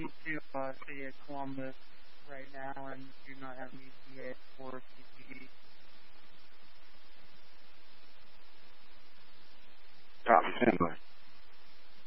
speaking to City of Columbus right now and do not have an ETA for CTE. Copy, standby.